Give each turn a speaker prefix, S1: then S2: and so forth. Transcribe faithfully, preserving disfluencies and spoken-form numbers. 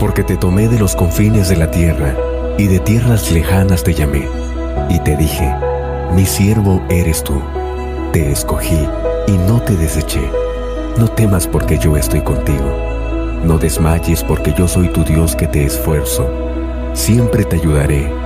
S1: Porque te tomé de los confines de la tierra, y de tierras lejanas te llamé, y te dije, mi siervo eres tú. Te escogí y no te deseché. No temas porque yo estoy contigo. No desmayes porque yo soy tu Dios que te esfuerzo. Siempre te ayudaré